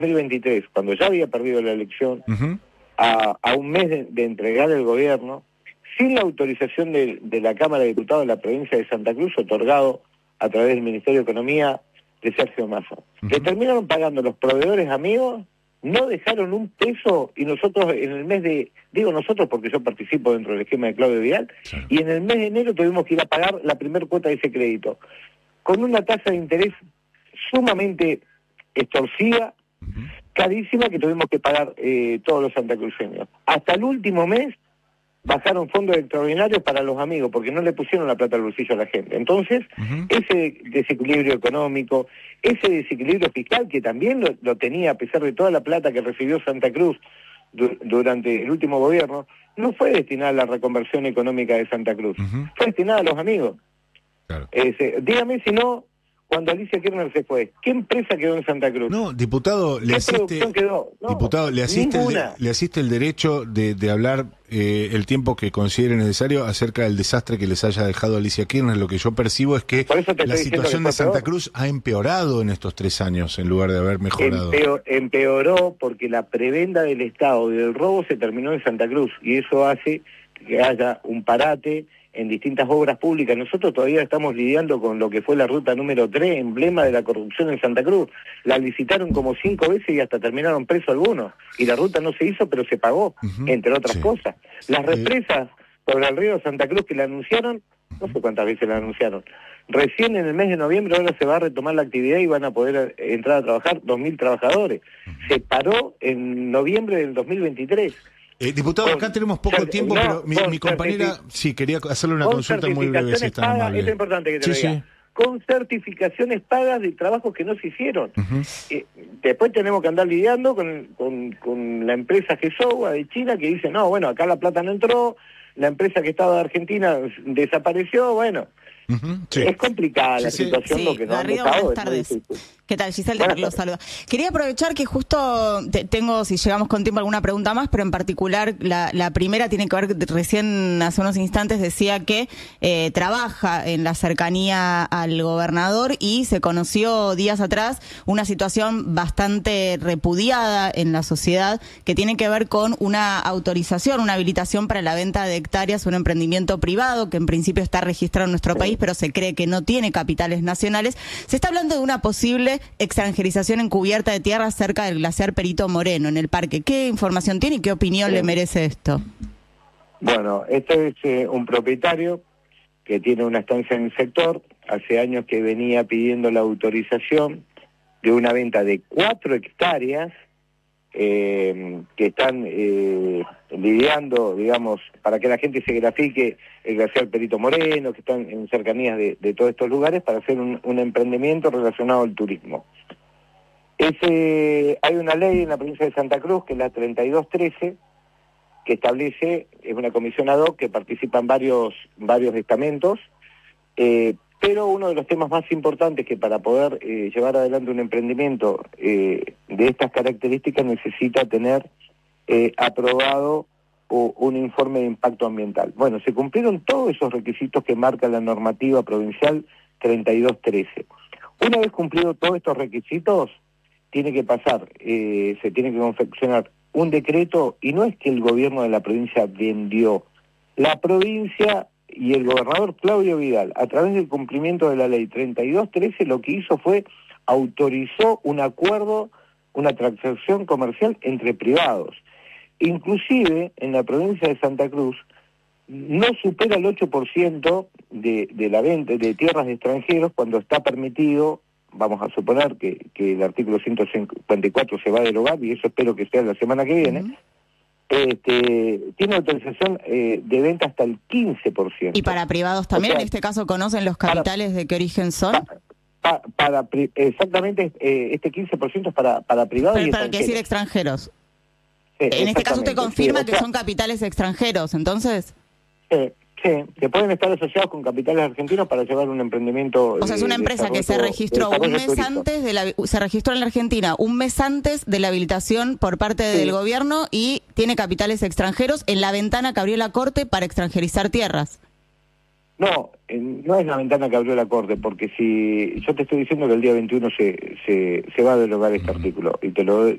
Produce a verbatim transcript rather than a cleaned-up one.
dos mil veintitrés, cuando ya había perdido la elección, Uh-huh. a, a un mes de, de entregar el gobierno, sin la autorización de, de la Cámara de Diputados de la provincia de Santa Cruz, otorgado a través del Ministerio de Economía de Sergio Massa. Uh-huh. Le terminaron pagando los proveedores amigos, no dejaron un peso, y nosotros en el mes de, digo nosotros porque yo participo dentro del esquema de Claudio Vidal, Claro. y en el mes de enero tuvimos que ir a pagar la primera cuota de ese crédito, con una tasa de interés sumamente extorsiva, Uh-huh. carísima, que tuvimos que pagar eh, todos los santacruceños. Hasta el último mes bajaron fondos extraordinarios para los amigos, porque no le pusieron la plata al bolsillo a la gente. Entonces, Uh-huh. ese desequilibrio económico, ese desequilibrio fiscal, que también lo, lo tenía a pesar de toda la plata que recibió Santa Cruz du- durante el último gobierno, no fue destinada a la reconversión económica de Santa Cruz, Uh-huh. fue destinada a los amigos. Claro. Ese, dígame si no, cuando Alicia Kirchner se fue, ¿qué empresa quedó en Santa Cruz? No, diputado, le ¿Qué asiste, producción quedó? No, diputado, le asiste, el, de- ninguna. le asiste el derecho de, de hablar eh, el tiempo que considere necesario acerca del desastre que les haya dejado Alicia Kirchner. Lo que yo percibo es que Por eso te la estoy diciendo situación que de fue Santa peor. Cruz ha empeorado en estos tres años en lugar de haber mejorado. Empeo- empeoró porque la prebenda del Estado y del robo se terminó en Santa Cruz, y eso hace que haya un parate en distintas obras públicas. Nosotros todavía estamos lidiando con lo que fue la ruta número tres, emblema de la corrupción en Santa Cruz. La licitaron como cinco veces y hasta terminaron presos algunos. Y la ruta no se hizo, pero se pagó, Ujú, entre otras sí. cosas. Las Eh, represas sobre el río Santa Cruz que la anunciaron, no sé cuántas veces la anunciaron. Recién en el mes de noviembre ahora se va a retomar la actividad y van a poder eh, entrar a trabajar dos mil trabajadores. Se paró en noviembre del dos mil veintitrés. Eh, diputado, Con acá tenemos poco cer- tiempo, no, pero mi, con mi compañera, certifi- sí, quería hacerle una con consulta muy breve, si certificaciones es tan pagas, amable. esto es importante que te Sí, lo diga, sí. con certificaciones pagas de trabajos que no se hicieron. Ujú. Eh, después tenemos que andar lidiando con, con, con la empresa Gesowa de China que dice, no, bueno, acá la plata no entró, la empresa que estaba de Argentina desapareció, bueno. Ujú, sí. Es complicada la Sí, sí. situación, Sí, lo que nos han Garrido, dejado buenas es muy tardes. difícil. ¿Qué tal, Giselle? Buenas Los tardes. saludo. Quería aprovechar que justo te- tengo, si llegamos con tiempo, alguna pregunta más, pero en particular la, la primera tiene que ver, recién hace unos instantes decía que eh, trabaja en la cercanía al gobernador y se conoció días atrás una situación bastante repudiada en la sociedad que tiene que ver con una autorización, una habilitación para la venta de hectáreas, un emprendimiento privado que en principio está registrado en nuestro país, pero se cree que no tiene capitales nacionales. Se está hablando de una posible extranjerización encubierta de tierras cerca del glaciar Perito Moreno, en el parque. ¿Qué información tiene y qué opinión Sí. le merece esto? Bueno, este es eh, un propietario que tiene una estancia en el sector, hace años que venía pidiendo la autorización de una venta de cuatro hectáreas eh, que están eh, lidiando, digamos, para que la gente se grafique el glaciar Perito Moreno, que están en cercanías de, de todos estos lugares, para hacer un, un emprendimiento relacionado al turismo. Ese, hay una ley en la provincia de Santa Cruz, que es la treinta y dos trece, que establece, es una comisión ad hoc que participan varios, varios estamentos, eh, pero uno de los temas más importantes que para poder eh, llevar adelante un emprendimiento eh, de estas características necesita tener eh, aprobado o, un informe de impacto ambiental. Bueno, se cumplieron todos esos requisitos que marca la normativa provincial treinta y dos trece. Una vez cumplidos todos estos requisitos, tiene que pasar, eh, se tiene que confeccionar un decreto, y no es que el gobierno de la provincia vendió, la provincia y el gobernador Claudio Vidal, a través del cumplimiento de la ley treinta y dos trece, lo que hizo fue autorizó un acuerdo, una transacción comercial entre privados. Inclusive, en la provincia de Santa Cruz, no supera el ocho por ciento de, de la venta de tierras de extranjeros cuando está permitido. Vamos a suponer que, que el artículo ciento cincuenta y cuatro se va a derogar, y eso espero que sea la semana que viene. Uh-huh. Este, tiene autorización eh, de venta hasta el quince por ciento. ¿Y para privados también? O sea, en este caso, ¿conocen los capitales para, de qué origen son? Pa, para, para exactamente, eh, este quince por ciento es para, para privados pero, y para decir extranjeros. Sí, en este caso usted confirma sí, o sea, que son capitales extranjeros, entonces... Sí, sí, que pueden estar asociados con capitales argentinos para llevar un emprendimiento. O sea, es una empresa que se registró un mes antes de la, se registró en la Argentina un mes antes de la habilitación por parte sí. del gobierno y tiene capitales extranjeros en la ventana que abrió la Corte para extranjerizar tierras. No, eh, no es la ventana que abrió la Corte, porque si yo te estoy diciendo que el día veintiuno se, se, se va a derogar este artículo, y te lo